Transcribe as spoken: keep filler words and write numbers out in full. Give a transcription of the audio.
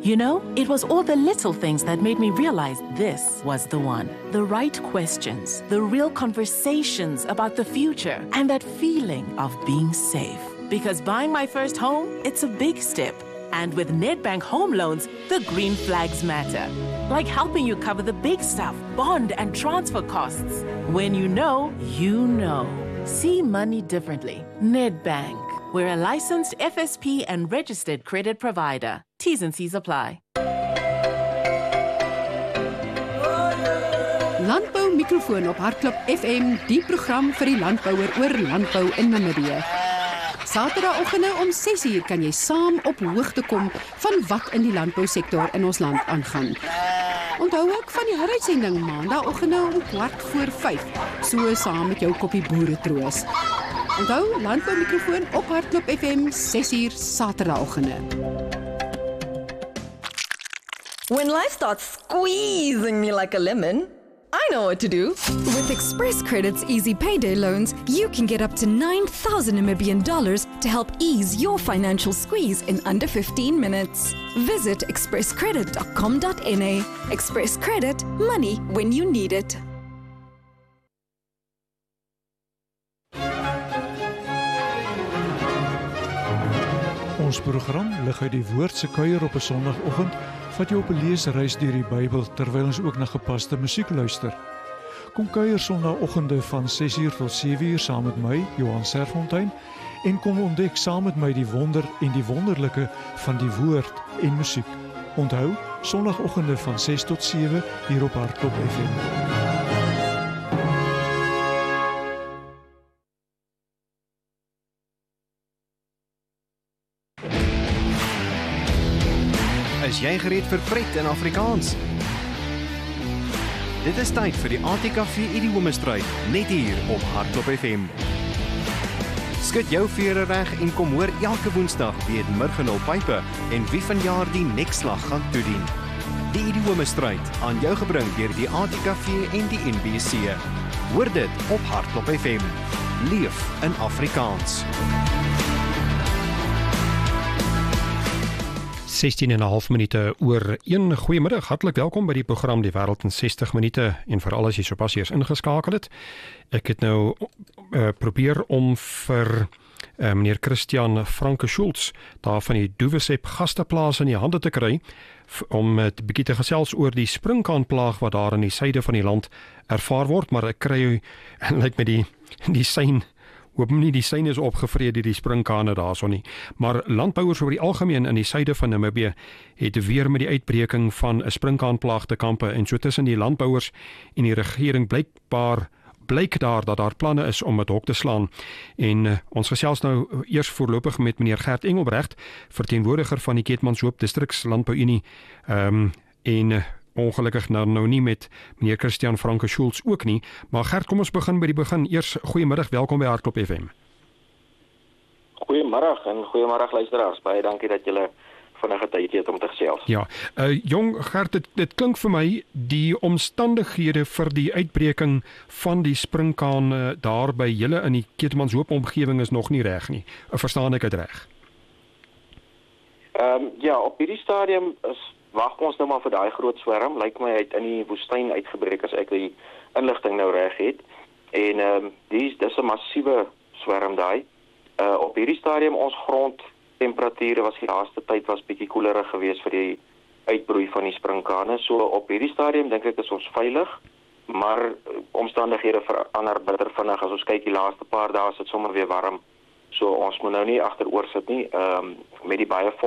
You know, it was all the little things that made me realize this was the one. The right questions, the real conversations about the future, and that feeling of being safe. Because buying my first home, it's a big step. And with Nedbank Home Loans, the green flags matter. Like helping you cover the big stuff, bond and transfer costs. When you know, you know. See money differently. Nedbank. We're a licensed F S P and registered credit provider. T's and C's apply. Landbou Mikrofoon op Hartklop F M, die program vir die landbouer oor landbou in Namibië. Saterdagoggende om ses uur kan jy saam op hoogte kom van wat in die landbousektor in ons land aangaan. Onthou ook van die heruitsending maandagooggende om kwart voor vyf, so saam met jou koppie boere troos. Onthou, Landbou Mikrofoon op Hartklop F M, ses uur Saterdagoggende. When life starts squeezing me like a lemon, I know what to do. With Express Credit's easy payday loans, you can get up to nine thousand Namibian dollars to help ease your financial squeeze in under fifteen minutes. Visit express credit dot com dot n a. Express Credit, money when you need it. Ons program lig uit die Woord se kuier op 'n Sondagoggend, vat jou op 'n leesreis deur die Bybel terwyl ons ook na gepaste musiek luister. Kom kuier Sondagoggende van ses uur tot sewe uur saam met my, Johan Serfontein, en kom ontdek saam met my die wonder en die wonderlike van die Woord en musiek. Onthou, Sondagoggende van ses tot sewe hier op Hartklop F M. Is jy gereed vir pret in Afrikaans? Dit is tyd vir die A T K V Idiome-stryd, net hier op Hartklop F M. Skud jou vere reg en kom hoor elke Woensdag wie het Murgenol Pype en wie vanjaar die nekslag gaan toedien. Die Idiome-stryd aan jou gebring deur die A T K V en die N B C. Hoor dit op Hartklop F M. Leef in Afrikaans. sestien en 'n half minute oor een. Goeiemiddag, hartlik welkom by die program Die Wêreld in sestig minute en veral as jy sopas eers ingeskakel het. Ek het nou uh, probeer om vir uh, meneer Christian Franke Schultz daar van die Duwesep gasteplaas in die hande te kry om 'n bietjie te gesels oor die sprinkaanplaag wat daar in die suide van die land ervaar word, maar ek kry lyk met die die sein hoop nie die sein is opgevrede deur die sprinkane daarso nie. Maar landbouers oor die algemeen in die suide van Namibië het weer met die uitbreking van 'n sprinkaanplaag te kampe en so tussen die landbouers en die regering blykbaar blyk daar dat daar planne is om dit hok te slaan. En uh, ons gesels nou eers voorlopig met meneer Gert Engelbrecht, verteenwoordiger van die Keetmanshoop Distriks Landbou-Unie, um, en uh, ongelukkig nou, nou nie met meneer Christian Franke Schultz ook nie, maar Gert, kom ons begin by die begin. Eers goeiemiddag, welkom by Hartklop F M. Goeiemiddag en goeiemiddag luisteraars. Baie dankie dat julle vanaand tyd het om te gesels. Ja, uh, jong Gert, dit, dit klink vir my die omstandighede vir die uitbreking van die sprinkaan uh, daar by julle in die Keetmanshoop omgewing is nog nie reg nie. Uh, verstaan ek dit reg? Ehm um, ja, op hierdie stadium is wag ons nou maar vir daai groot swerm, lyk my uit in die woestyn uitgebreek as ek die inligting nou reg het. En ehm um, dis dis 'n massiewe swerm daai. Uh op hierdie stadium ons grondtemperature was die laaste tyd was bietjie koelerig geweest vir die uitbroei van die sprinkane. So op hierdie stadium dink ek is ons veilig, maar omstandighede verander bitter vinnig. As ons kyk die laaste paar dae is dit sommer weer warm. So ons moet nou nie agteroor sit nie. Ehm um, met die baie